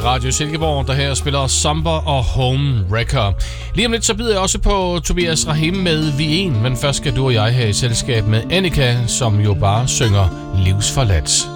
Radio Silkeborg, der her spiller Somber og Home Wrecker. Lige om lidt så byder jeg også på Tobias Rahim med Vi 1, men først skal du og jeg have i selskab med Annika, som jo bare synger Livsforladt.